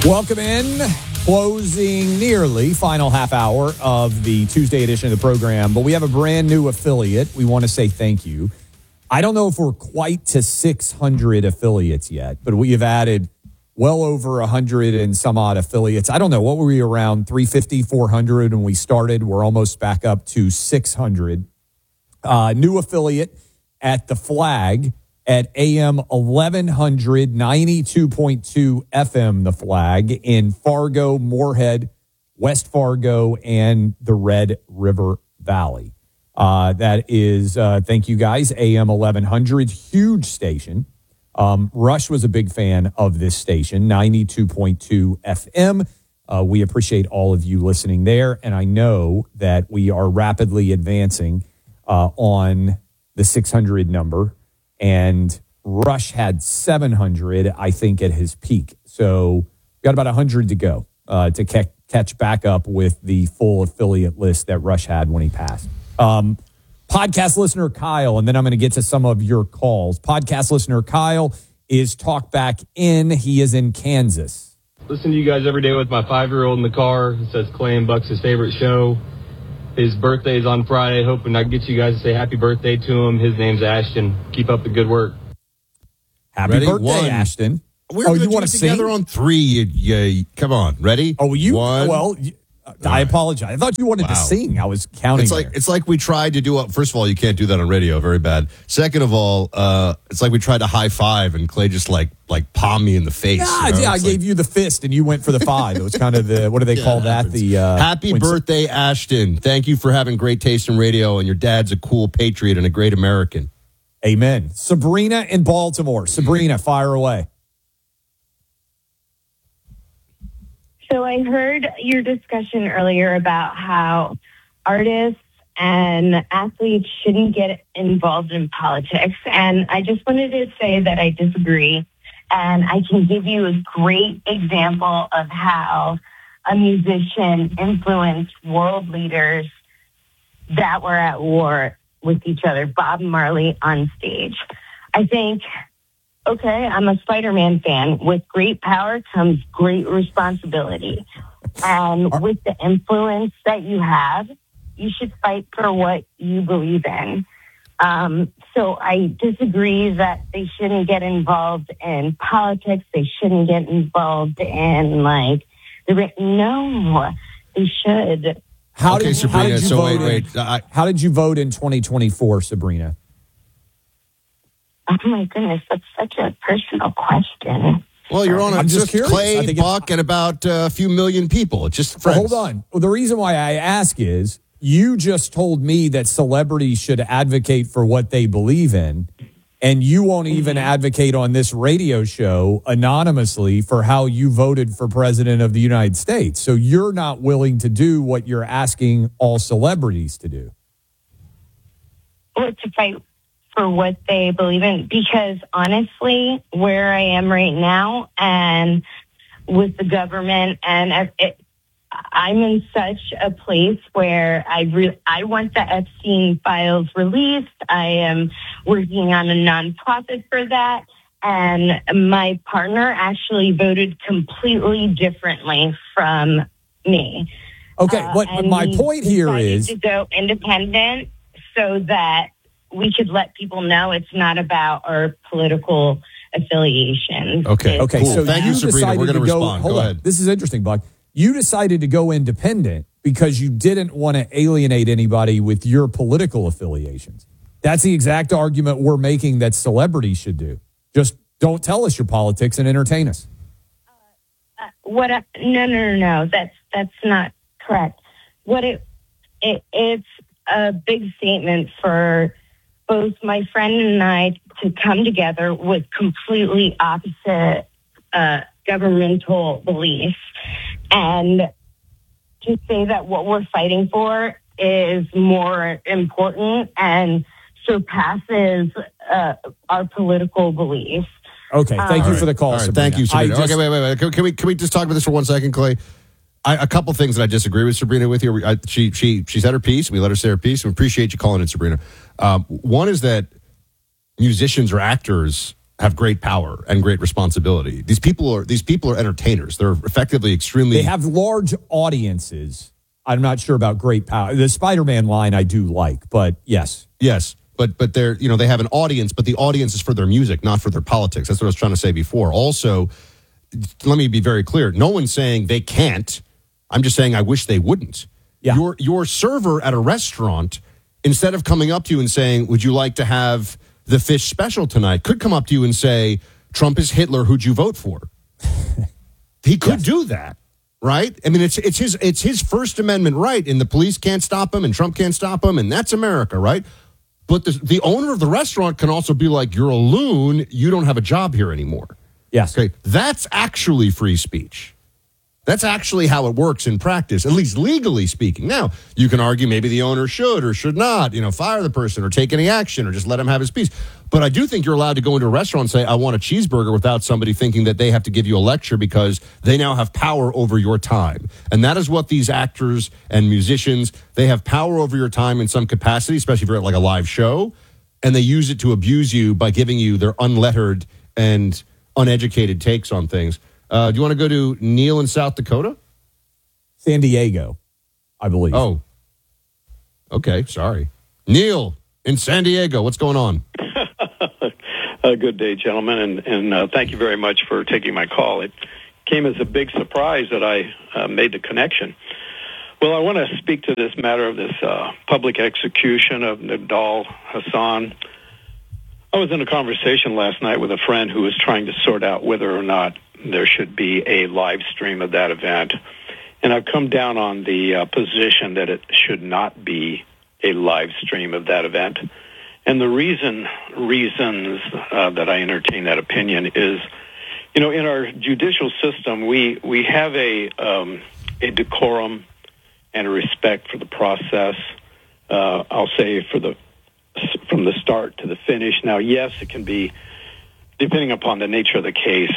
Welcome in. Closing nearly final half hour of the Tuesday edition of the program, but we have a brand new affiliate. We want to say thank you. I don't know if we're quite to 600 affiliates yet, but we have added well over 100 and some odd affiliates. I don't know. What were we, around 350, 400 when we started? We're almost back up to 600. New affiliate at the Flag at AM 1100, 92.2 FM, the Flag, in Fargo, Moorhead, West Fargo, and the Red River Valley. That is, thank you guys, AM 1100, huge station. Rush was a big fan of this station, 92.2 FM. We appreciate all of you listening there, and I know that we are rapidly advancing on the 600 number. And Rush had 700, I think, at his peak. So we got about 100 to go to catch back up with the full affiliate list that Rush had when he passed. Podcast listener Kyle, and then I'm going to get to some of your calls. Podcast listener Kyle is talk back in. He is in Kansas. Listen to you guys every day with my 5-year-old in the car. It says Clay and Buck's his favorite show. His birthday is on Friday. Hoping I can get you guys to say happy birthday to him. His name's Ashton. Keep up the good work. Happy birthday, Ashton. We're going to do it together on 3. Come on. Ready? Oh, you? One. Well, I apologize. I thought you wanted to sing. I was counting. It's like we tried to do. First of all, you can't do that on radio. Very bad. Second of all, it's like we tried to high five and Clay just like palm me in the face. Yeah, I gave you the fist and you went for the 5. It was kind of the, what do they call that? The happy birthday, Ashton. Thank you for having great taste in radio, and your dad's a cool patriot and a great American. Amen. Sabrina in Baltimore. Sabrina, fire away. So I heard your discussion earlier about how artists and athletes shouldn't get involved in politics. And I just wanted to say that I disagree. And I can give you a great example of how a musician influenced world leaders that were at war with each other, Bob Marley on stage. I think, okay, I'm a Spider-Man fan. With great power comes great responsibility. And with the influence that you have, you should fight for what you believe in. So I disagree that they shouldn't get involved in politics. They shouldn't get involved in, no, they should. How did you vote in 2024, Sabrina? Oh, my goodness, that's such a personal question. Well, you're on just curious. Clay, Buck, and about a few million people. It's just friends. Hold on. Well, the reason why I ask is you just told me that celebrities should advocate for what they believe in, and you won't even advocate on this radio show anonymously for how you voted for president of the United States. So you're not willing to do what you're asking all celebrities to do. Well, to fight for what they believe in, because honestly, where I am right now and with the government, and I'm in such a place where I want the Epstein files released. I am working on a nonprofit for that, and my partner actually voted completely differently from me. Okay, but my point here is to go independent so that we could let people know it's not about our political affiliations. Okay, cool. So thank you, Sabrina. We're going to respond. Go ahead. This is interesting, Buck. You decided to go independent because you didn't want to alienate anybody with your political affiliations. That's the exact argument we're making that celebrities should do. Just don't tell us your politics and entertain us. No. That's not correct. It's a big statement for both my friend and I to come together with completely opposite governmental beliefs, and to say that what we're fighting for is more important and surpasses our political beliefs. Okay, thank you for the call, Sabrina. Thank you, Sabrina. Okay, wait. Can we just talk about this for 1 second, Clay? A couple things that I disagree with Sabrina with you. She said her piece. We let her say her piece. We appreciate you calling in, Sabrina. One is that musicians or actors have great power and great responsibility. These people are entertainers. They're effectively extremely. They have large audiences. I'm not sure about great power. The Spider-Man line I do like, but yes. Yes. But they're, they have an audience, but the audience is for their music, not for their politics. That's what I was trying to say before. Also, let me be very clear. No one's saying they can't. I'm just saying I wish they wouldn't. Yeah. Your server at a restaurant, instead of coming up to you and saying, would you like to have the fish special tonight, could come up to you and say, Trump is Hitler, who'd you vote for? He could do that, right? I mean, it's his First Amendment right, and the police can't stop him, and Trump can't stop him, and that's America, right? But the owner of the restaurant can also be like, you're a loon, you don't have a job here anymore. Yes. Okay, that's actually free speech. That's actually how it works in practice, at least legally speaking. Now, you can argue maybe the owner should or should not, fire the person or take any action or just let him have his piece. But I do think you're allowed to go into a restaurant and say, I want a cheeseburger, without somebody thinking that they have to give you a lecture because they now have power over your time. And that is what these actors and musicians, they have power over your time in some capacity, especially if you're at like a live show, and they use it to abuse you by giving you their unlettered and uneducated takes on things. Do you want to go to Neil in South Dakota? San Diego, I believe. Oh, okay. Sorry. Neil in San Diego, what's going on? Good day, gentlemen, and thank you very much for taking my call. It came as a big surprise that I made the connection. Well, I want to speak to this matter of this public execution of Nidal Hasan. I was in a conversation last night with a friend who was trying to sort out whether or not there should be a live stream of that event. And I've come down on the position that it should not be a live stream of that event. And the reasons that I entertain that opinion is, in our judicial system, we have a decorum and a respect for the process. I'll say from the start to the finish. Now, yes, it can be, depending upon the nature of the case,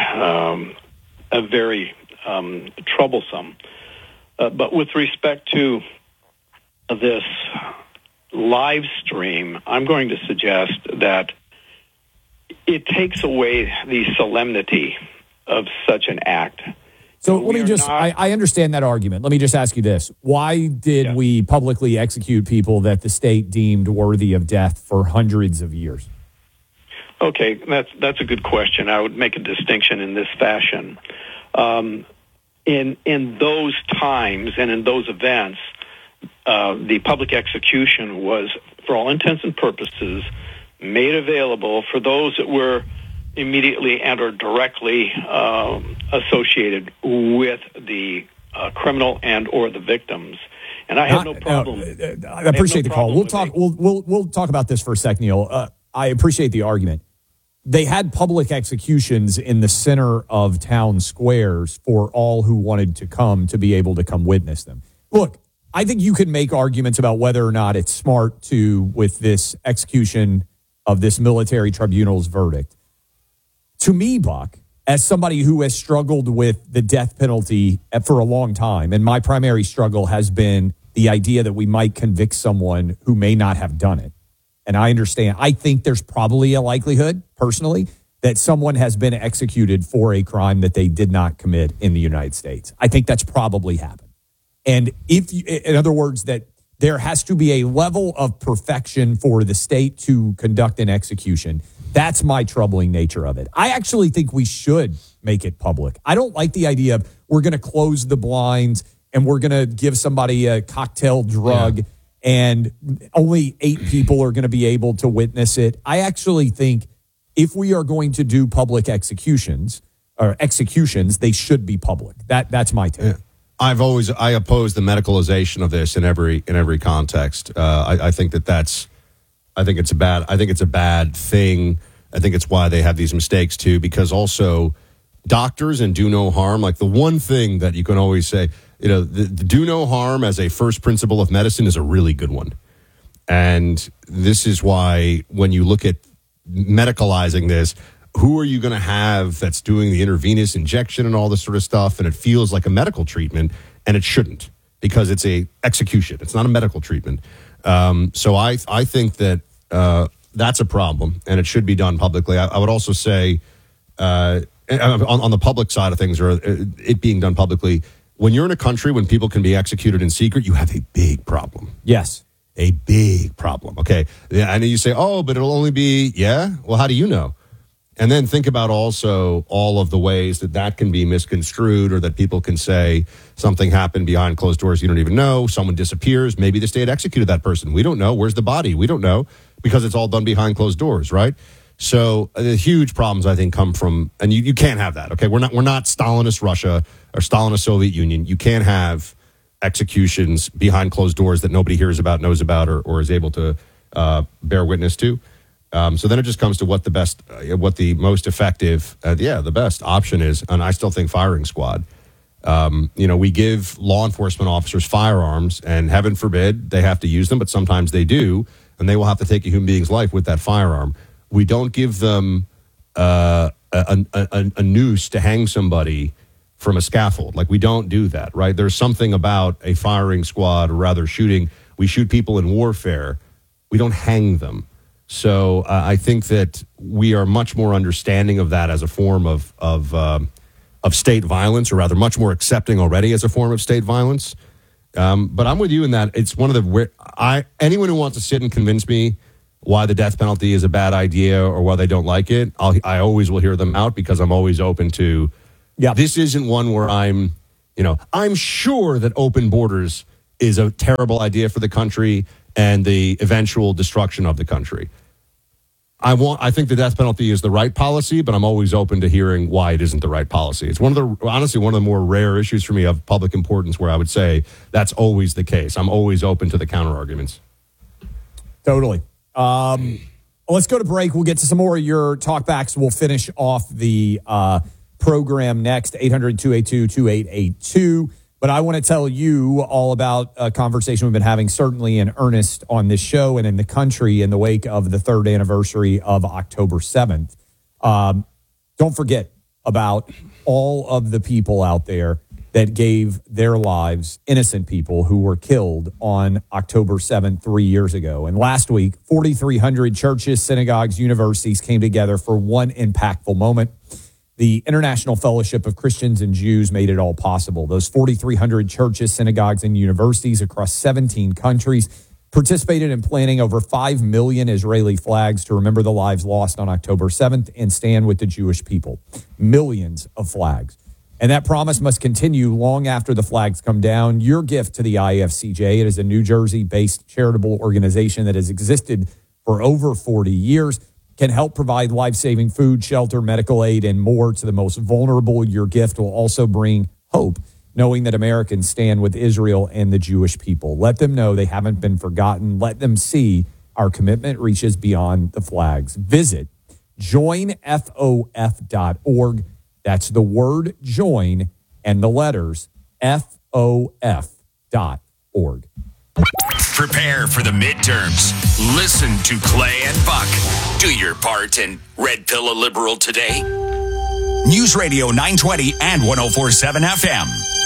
a very troublesome. But with respect to this live stream, I'm going to suggest that it takes away the solemnity of such an act. So let me just, I understand that argument. Let me just ask you this. Why did we publicly execute people that the state deemed worthy of death for hundreds of years? Okay, that's a good question. I would make a distinction in this fashion. In those times and in those events, the public execution was, for all intents and purposes, made available for those that were immediately and or directly associated with the criminal and or the victims. And I have no problem. I appreciate the call. We'll talk. We'll talk about this for a sec, Neil. I appreciate the argument. They had public executions in the center of town squares for all who wanted to come to be able to come witness them. Look, I think you can make arguments about whether or not it's smart to, with this execution of this military tribunal's verdict. To me, Buck, as somebody who has struggled with the death penalty for a long time, and my primary struggle has been the idea that we might convict someone who may not have done it. And I understand. I think there's probably a likelihood, personally, that someone has been executed for a crime that they did not commit in the United States. I think that's probably happened. And in other words, that there has to be a level of perfection for the state to conduct an execution. That's my troubling nature of it. I actually think we should make it public. I don't like the idea of we're going to close the blinds and we're going to give somebody a cocktail drug and only 8 people are going to be able to witness it. I actually think if we are going to do public executions, they should be public. That's my take. Yeah. I oppose the medicalization of this in every context. I think I think it's a bad thing. I think it's why they have these mistakes too, because also doctors and do no harm. Like the one thing that you can always say, the do no harm as a first principle of medicine is a really good one. And this is why when you look at medicalizing this, who are you going to have that's doing the intravenous injection and all this sort of stuff? And it feels like a medical treatment, and it shouldn't, because it's a execution. It's not a medical treatment. So I think that that's a problem, and it should be done publicly. I would also say on the public side of things, or it being done publicly, when you're in a country when people can be executed in secret, you have a big problem. Yes. A big problem. Okay. I know you say, oh, but it'll only be, yeah? Well, how do you know? And then think about also all of the ways that can be misconstrued, or that people can say something happened behind closed doors you don't even know. Someone disappears. Maybe the state executed that person. We don't know. Where's the body? We don't know, because it's all done behind closed doors, right? So the huge problems, I think, come from, and you can't have that, okay? We're not Stalinist Russia or Stalinist Soviet Union. You can't have executions behind closed doors that nobody hears about, knows about, or is able to bear witness to. So then it just comes to what the most effective, the best option is. And I still think firing squad. We give law enforcement officers firearms, and heaven forbid they have to use them, but sometimes they do, and they will have to take a human being's life with that firearm. We don't give them a noose to hang somebody from a scaffold. Like, we don't do that, right? There's something about a firing squad, or rather shooting. We shoot people in warfare. We don't hang them. So I think that we are much more understanding of that as a form of state violence, or rather much more accepting already as a form of state violence. But I'm with you in that it's one of the, anyone who wants to sit and convince me why the death penalty is a bad idea or why they don't like it, I always will hear them out, because I'm always open to, this isn't one where I'm sure that open borders is a terrible idea for the country and the eventual destruction of the country. I think the death penalty is the right policy, but I'm always open to hearing why it isn't the right policy. It's honestly one of the more rare issues for me of public importance where I would say that's always the case. I'm always open to the counter arguments. Totally. Let's go to break. We'll get to some more of your talkbacks. We'll finish off the program next, 800-282-2882. But I want to tell you all about a conversation we've been having, certainly in earnest on this show and in the country, in the wake of the third anniversary of October 7th. Don't forget about all of the people out there that gave their lives, innocent people who were killed on October 7th 3 years ago. And last week, 4,300 churches, synagogues, universities came together for one impactful moment. The International Fellowship of Christians and Jews made it all possible. Those 4,300 churches, synagogues, and universities across 17 countries participated in planting over 5 million Israeli flags to remember the lives lost on October 7th and stand with the Jewish people. Millions of flags. And that promise must continue long after the flags come down. Your gift to the IFCJ, it is a New Jersey-based charitable organization that has existed for over 40 years, can help provide life-saving food, shelter, medical aid, and more to the most vulnerable. Your gift will also bring hope, knowing that Americans stand with Israel and the Jewish people. Let them know they haven't been forgotten. Let them see our commitment reaches beyond the flags. Visit joinfof.org. That's the word join and the letters FOF.org. Prepare for the midterms. Listen to Clay and Buck. Do your part and Red Pill a liberal today. News Radio 920 and 104.7 FM.